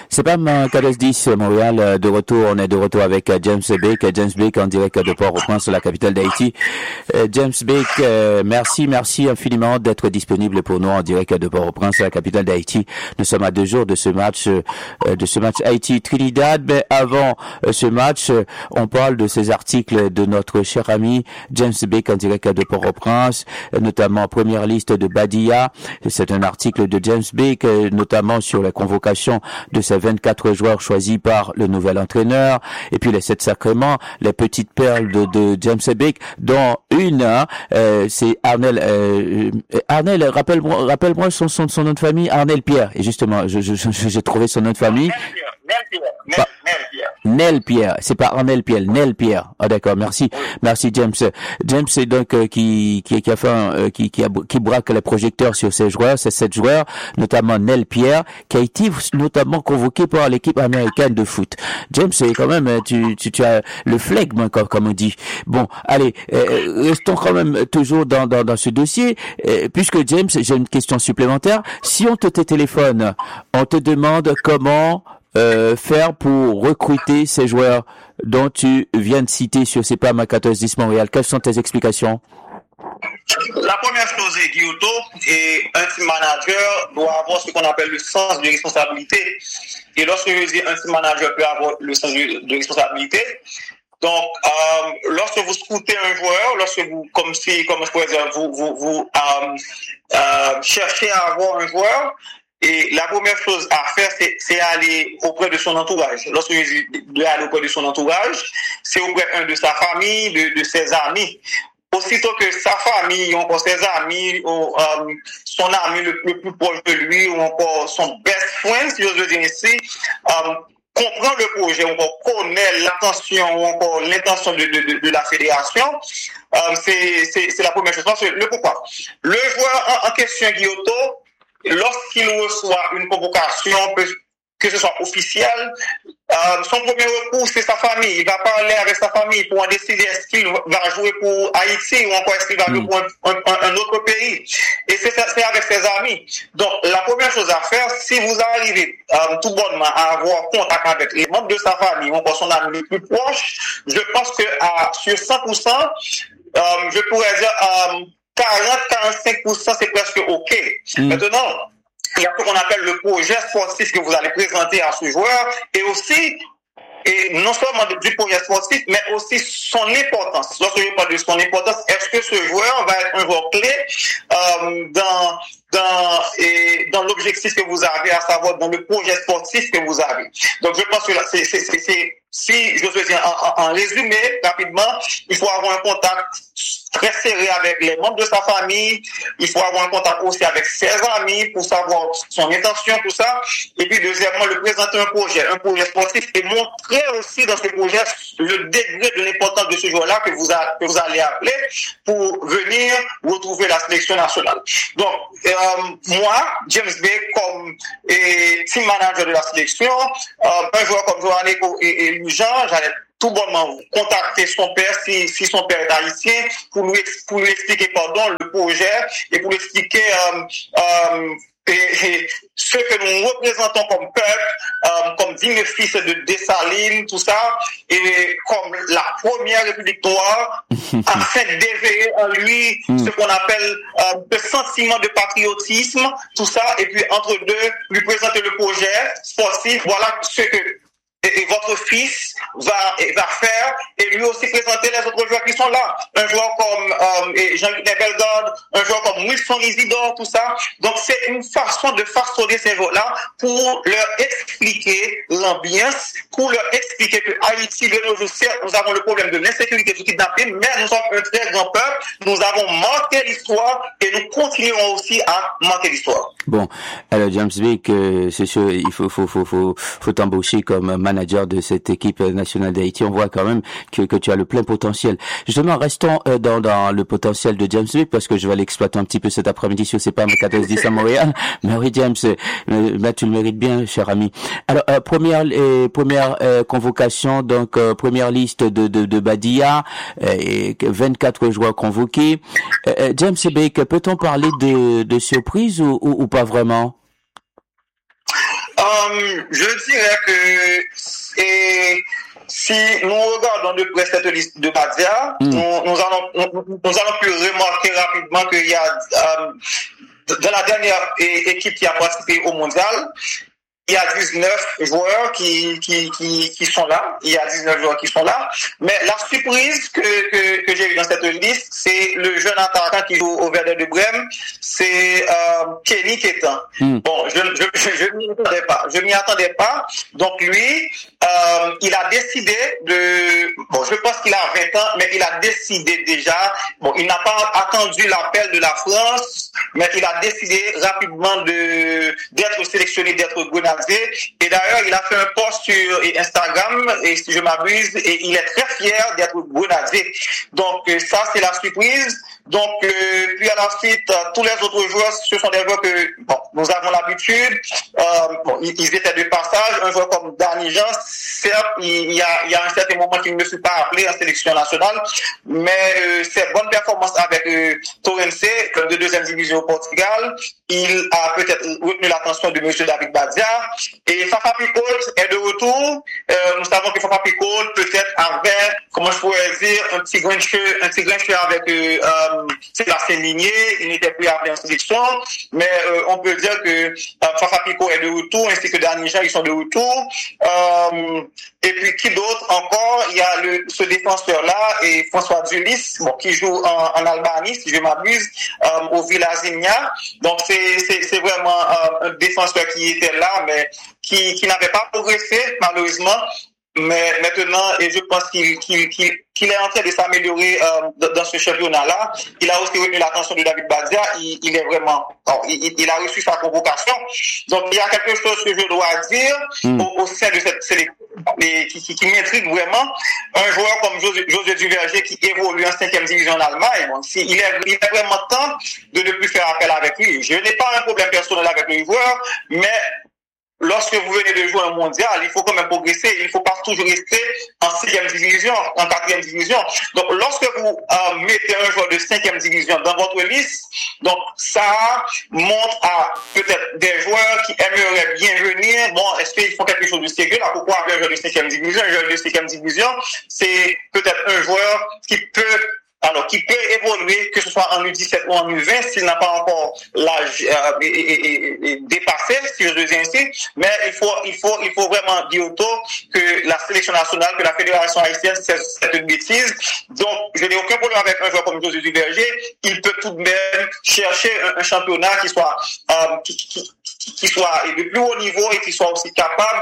C'est pas ma 14-10 Montréal de retour. On est de retour avec James Blake. James Blake en direct de Port-au-Prince, la capitale d'Haïti. James Blake, merci infiniment d'être disponible pour nous en direct de Port-au-Prince, la capitale d'Haïti. Nous sommes à 2 jours de ce match Haïti-Trinidad. Mais avant ce match, on parle de ces articles de notre cher ami James Blake en direct de Port-au-Prince, notamment première liste de Badia. C'est un article de James Blake, notamment sur la convocation de ces 24 joueurs choisis par le nouvel entraîneur, et puis les 7 sacrements, les petites perles de James Blake, dont une, c'est Arnel, rappelle-moi son nom de famille, Arnel Pierre, et justement, j'ai trouvé son nom de famille. Nel Pierre, c'est pas Arnel Pierre, Nel Pierre. Ah d'accord, merci James. James c'est donc qui braque les projecteurs sur ces 7 joueurs, notamment Nel Pierre, qui a été notamment convoqué par l'équipe américaine de foot. James, c'est quand même tu as le flegme comme on dit. Bon, allez, restons quand même toujours dans ce dossier, puisque James, j'ai une question supplémentaire. Si on te téléphone, on te demande comment faire pour recruter ces joueurs dont tu viens de citer sur CEPAM 14-10 Montréal. Quelles sont tes explications? La première chose est Guillotot, et un team manager doit avoir ce qu'on appelle le sens de responsabilité. Et lorsque je dis un team manager peut avoir le sens de responsabilité, donc lorsque vous scoutez un joueur, lorsque vous, comme je pourrais dire, vous cherchez à avoir un joueur, et la première chose à faire, c'est aller auprès de son entourage. Lorsque je dis aller auprès de son entourage, c'est auprès de sa famille, de ses amis. Aussitôt que sa famille, ou encore ses amis, ou son ami le plus proche de lui, ou encore son best friend, si j'ose le dire ici, comprend le projet, ou encore connaît l'intention, ou encore l'intention de la fédération, c'est la première chose. Parce que le pourquoi? Le joueur en question, Guillotot, lorsqu'il reçoit une convocation, que ce soit officiel, son premier recours, c'est sa famille. Il va parler avec sa famille pour en décider est-ce qu'il va jouer pour Haïti ou encore est-ce qu'il va jouer pour un autre pays. Et c'est avec ses amis. Donc, la première chose à faire, si vous arrivez tout bonnement à avoir contact avec les membres de sa famille ou encore son ami le plus proche, je pense que sur 100%, je pourrais dire 40-45%, c'est presque OK. Maintenant, il y a ce qu'on appelle le projet sportif que vous allez présenter à ce joueur, et aussi, et non seulement du projet sportif, mais aussi son importance. Lorsque je parle de son importance, est-ce que ce joueur va être un joueur clé dans l'objectif que vous avez, à savoir dans le projet sportif que vous avez. Donc je pense que là, si je veux dire en résumé rapidement, il faut avoir un contact très serré avec les membres de sa famille, il faut avoir un contact aussi avec ses amis pour savoir son intention, tout ça, et puis deuxièmement, le présenter un projet sportif, et montrer aussi dans ce projet le degré de l'importance de ce joueur-là que vous allez appeler pour venir retrouver la sélection nationale. Donc, moi, James Blake, comme team manager de la sélection, un joueur comme Joanneco et Lujan, j'allais tout bonnement contacter son père, si son père est haïtien, pour lui expliquer le projet, et pour lui expliquer et ce que nous représentons comme peuple, comme digne fils de Dessalines, tout ça, et comme la première République noire, afin d'éveiller en lui ce qu'on appelle le sentiment de patriotisme, tout ça, et puis entre deux, lui présenter le projet sportif. Voilà ce que et votre fils va faire, et lui aussi présenter les autres joueurs qui sont là. Un joueur comme Jean-Luc Bellegarde, un joueur comme Wilson Isidore, tout ça. Donc c'est une façon de façonner ces joueurs-là pour leur expliquer l'ambiance, pour leur expliquer que Haïti, de nos jours, certes, nous avons le problème de l'insécurité, du kidnapping, mais nous sommes un très grand peuple, nous avons marqué l'histoire, et nous continuerons aussi à marquer l'histoire. Bon, alors James Blake, c'est sûr, il faut t'embaucher comme manager de cette équipe nationale d'Haïti. On voit quand même que tu as le plein potentiel. Justement, restons dans le potentiel de James Blake, parce que je vais l'exploiter un petit peu cet après-midi sur CEPAM 14-10 à Montréal. Mais oui, James, tu le mérites bien, cher ami. Alors, première convocation, donc première liste de Badia, et 24 joueurs convoqués. James Blake, peut-on parler de surprise ou pas vraiment? Je dirais que si nous regardons de près cette liste de Badia, nous allons pu remarquer rapidement qu'il y a dans la dernière équipe qui a participé au mondial, il y a 19 joueurs qui sont là. Il y a 19 joueurs qui sont là. Mais la surprise que j'ai eue dans cette liste, c'est le jeune attaquant qui joue au Werder de Brême. C'est Kenny Ketan. Bon, je m'y attendais pas. Donc lui, il a décidé je pense qu'il a 20 ans, mais il a décidé déjà. Bon, il n'a pas attendu l'appel de la France, mais il a décidé rapidement d'être sélectionné, d'être grenadier. Et d'ailleurs, il a fait un post sur Instagram, et si je m'abuse, et il est très fier d'être grenadier. Donc ça, c'est la surprise. Donc puis à la suite, tous les autres joueurs, ce sont des joueurs que nous avons l'habitude. Ils étaient de passage. Un joueur comme Danny Jean, certes, il y a un certain moment qu'il ne me suis pas appelé en sélection nationale, mais ses bonnes performances avec Torrance, club de deuxième division au Portugal, il a peut-être retenu l'attention de M. David Badia. Et Fafa Picault est de retour. Nous savons que Fafa Picault peut-être avait, comment je pourrais dire, un petit grain de cheveux avec Sébastien Ligné. Il n'était plus appelé en sélection, mais on peut dire que Fafa Picault est de retour, ainsi que Danny Jean, ils sont de retour. Et puis qui d'autre encore? Il y a ce défenseur-là, et François Dulis, qui joue en Albanie, si je m'abuse, au Villazimia. Donc c'est vraiment un défenseur qui était là, mais qui n'avait pas progressé, malheureusement. Mais maintenant, et je pense qu'il est en train de s'améliorer dans ce championnat-là. Il a aussi retenu l'attention de David Badia. Il est vraiment, il a reçu sa convocation. Donc il y a quelque chose que je dois dire au sein de cette sélection qui m'intrigue vraiment. Un joueur comme José Duverger qui évolue en 5e division en Allemagne. Donc, il est vraiment temps de ne plus faire appel avec lui. Je n'ai pas un problème personnel avec le joueur, mais lorsque vous venez de jouer un mondial, il faut quand même progresser. Il ne faut pas toujours rester en 6e division, en 4e division. Donc, lorsque vous mettez un joueur de 5e division dans votre liste, donc ça montre à peut-être des joueurs qui aimeraient bien venir. Bon, est-ce qu'ils font quelque chose de sérieux là? Pourquoi un joueur de 5e division? Un joueur de 5e division, c'est peut-être un joueur qui peut évoluer, que ce soit en U17 ou en U20, s'il n'a pas encore l'âge dépassé, si je veux dire ainsi. Mais il faut vraiment dire autour que la sélection nationale, que la fédération haïtienne, c'est une bêtise. Donc, je n'ai aucun problème avec un joueur comme José Duverger. Il peut tout de même chercher un championnat qui soit de plus haut niveau et qui soit aussi capable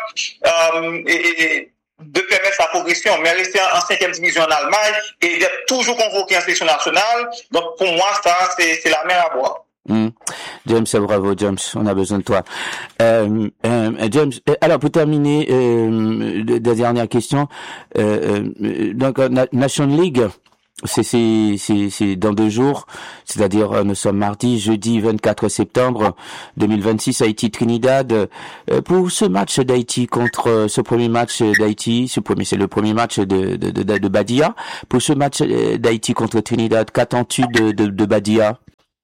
de permettre sa progression, mais rester en 5e division en Allemagne et d'être toujours convoqué en sélection nationale. Donc, pour moi, ça, c'est la mer à boire. James, bravo, James. On a besoin de toi. James, alors, pour terminer, la dernière question. Donc, National League, c'est dans 2 jours, c'est-à-dire nous sommes mardi, jeudi 24 septembre 2026, Haïti-Trinidad. Pour ce match d'Haïti contre ce premier match d'Haïti, c'est le premier match de Badia. Pour ce match d'Haïti contre Trinidad, qu'attends-tu de Badia?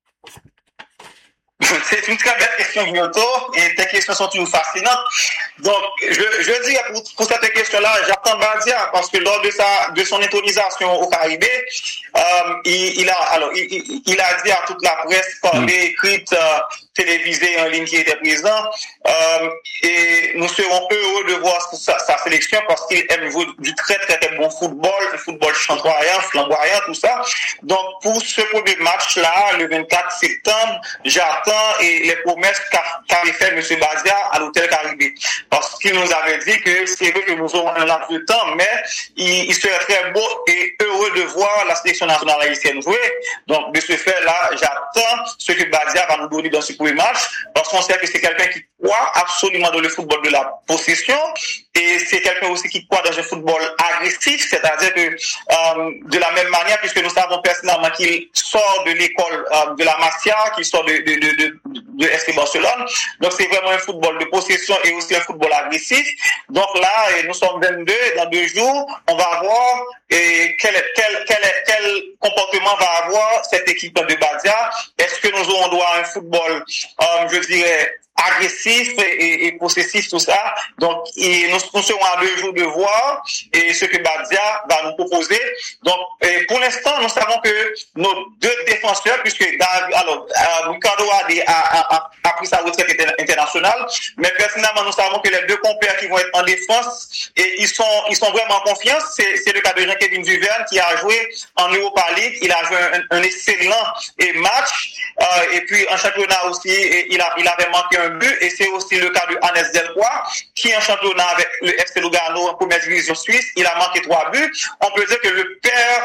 C'est une très belle question, Guillaume, et tes questions sont toujours fascinantes. Donc, je dis pour cette question-là, j'attends Badia parce que lors de son intronisation au Caraïbes, il a dit à toute la presse, parlée, écrite, télévisée, en ligne qui était présent, et nous serons heureux de voir sa sélection parce qu'il aime jouer du très très très bon football, le football chantoyant, flamboyant, tout ça. Donc, pour ce premier match-là, le 24 septembre, j'attends et les promesses qu'avait fait M. Badia à l'hôtel Caraïbes. Parce qu'il nous avait dit que c'est vrai que nous aurons un laps de temps, mais il serait très beau et heureux de voir la sélection nationale haïtienne jouer. Donc, de ce fait-là, j'attends ce que Badia va nous donner dans ce premier match, parce qu'on sait que c'est quelqu'un qui croit absolument dans le football de la possession, et c'est quelqu'un aussi qui croit dans un football agressif, c'est-à-dire que de la même manière, puisque nous savons personnellement qu'il sort de l'école de la Masia, qu'il sort de FC Barcelone, donc c'est vraiment un football de possession et aussi un football agressif. Donc là, nous sommes 22, dans 2 jours, on va voir quel comportement va avoir cette équipe de Badia. Est-ce que nous aurons droit à un football, je dirais, agressif et possessif, tout ça. Donc, nous serons à 2 jours de voir et ce que Badia va nous proposer. Donc, pour l'instant, nous savons que nos 2 défenseurs, puisque Ricardo a pris sa retraite internationale, mais personnellement, nous savons que les 2 compères qui vont être en défense, et ils sont vraiment en confiance. C'est le cas de Jean-Kevin Duverne qui a joué en Europa League. Il a joué un excellent match. Et puis en championnat aussi, il avait manqué un but. Et c'est aussi le cas de Hannes Delcroix, qui en championnat avec le FC Lugano en première division suisse, il a manqué 3 buts. On peut dire que le père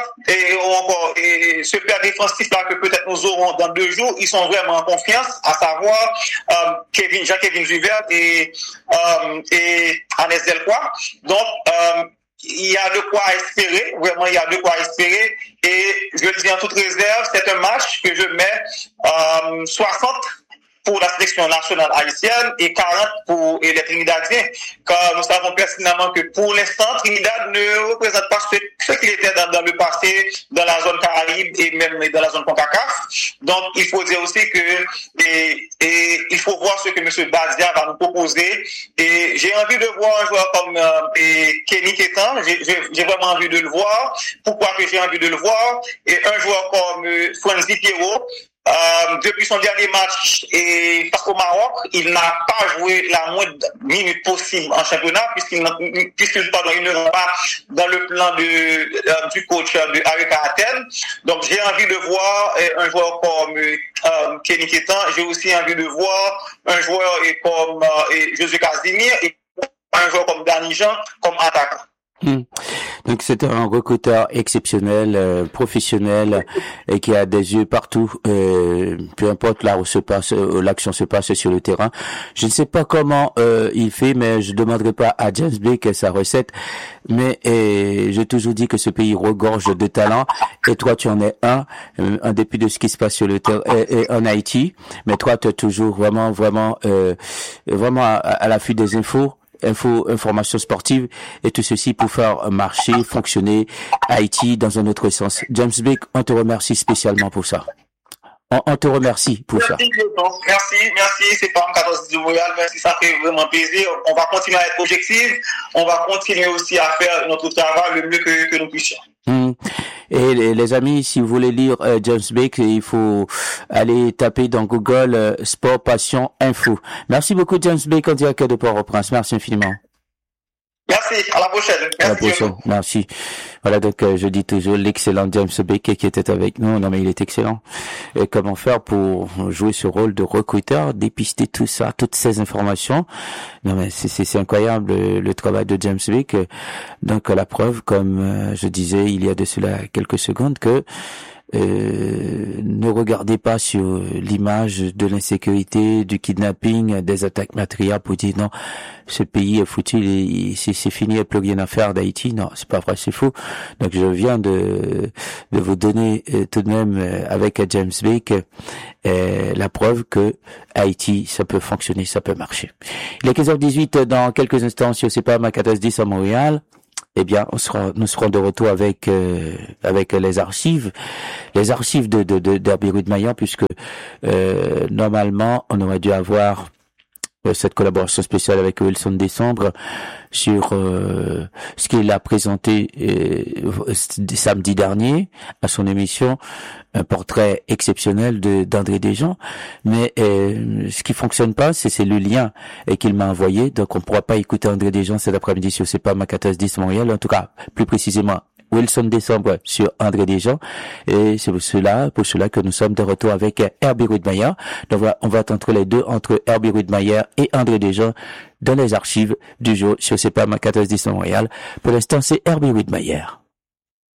et ce père défensif là que peut-être nous aurons dans 2 jours, ils sont vraiment en confiance, à savoir Jean-Kevin Duverne et Hannes Delcroix. Donc il y a de quoi espérer, vraiment il y a de quoi espérer, et je le dis en toute réserve, c'est un match que je mets 60 pour la sélection nationale haïtienne et 40 pour les Trinidadiens, car nous savons personnellement que pour l'instant, Trinidad ne représente pas ce qu'il était dans le passé, dans la zone Caraïbe et même dans la zone CONCACAF. Donc, il faut dire aussi que il faut voir ce que M. Badia va nous proposer. Et j'ai envie de voir un joueur comme Kenny Ketan, j'ai vraiment envie de le voir. Pourquoi que j'ai envie de le voir? Et un joueur comme Franzi Pierrot, depuis son dernier match face au Maroc, il n'a pas joué la moindre minute possible en championnat puisqu'il ne va pas dans le plan du coach de AEK Athènes. Donc j'ai envie de voir un joueur comme Kenny Ketan. J'ai aussi envie de voir un joueur comme Josué Casimir et un joueur comme Danny Jean comme attaquant. Donc c'est un recruteur exceptionnel, professionnel et qui a des yeux partout, peu importe là où l'action se passe sur le terrain. Je ne sais pas comment il fait, mais je ne demanderai pas à James Blake sa recette. Mais j'ai toujours dit que ce pays regorge de talents et toi tu en es en dépit de ce qui se passe sur le terrain en Haïti. Mais toi tu es toujours vraiment à l'affût des informations sportives et tout ceci pour faire marcher, fonctionner Haïti dans un autre sens. James Blake, on te remercie spécialement pour ça. On te remercie pour ça. Merci, c'est pas un 14 du Montréal, merci, ça fait vraiment plaisir. On va continuer à être objectifs, on va continuer aussi à faire notre travail le mieux que nous puissions. Et les amis, si vous voulez lire James Blake, il faut aller taper dans Google Sport Passion Info. Merci beaucoup James Blake en direct de Port-au-Prince. Merci infiniment. Merci, à la prochaine. Merci. À la prochaine, merci. Voilà, donc je dis toujours l'excellent James Blake qui était avec nous. Non mais il est excellent. Et comment faire pour jouer ce rôle de recruteur, dépister tout ça, toutes ces informations. Non mais c'est incroyable le travail de James Blake. Donc la preuve, comme je disais il y a de cela quelques secondes, que ne regardez pas sur l'image de l'insécurité, du kidnapping, des attaques meurtrières pour dire non, ce pays est foutu, c'est fini, il n'y a plus rien à faire d'Haïti. Non, c'est pas vrai, c'est faux. Donc je viens de vous donner tout de même avec James Blake la preuve que Haïti, ça peut fonctionner, ça peut marcher. Il est 15h18 dans quelques instants sur CPAM 1410 à Montréal. Eh bien, nous serons de retour avec les archives d'Herbie Rudmayer, puisque normalement on aurait dû avoir cette collaboration spéciale avec Wilson Décembre sur ce qu'il a présenté samedi dernier à son émission, un portrait exceptionnel d'André Desjans, mais ce qui fonctionne pas, c'est le lien qu'il m'a envoyé, donc on pourra pas écouter André Desjans cet après-midi sur CPAM 1410 Montréal, en tout cas plus précisément Wilson Décembre sur André Desjans, et c'est pour cela que nous sommes de retour avec Herbie Rudmayer. Donc voilà, on va être entre les deux, entre Herbie Rudmayer et André Desjans dans les archives du jour sur CPAM 1410 Montréal. Pour l'instant, c'est Herbie Rudmayer.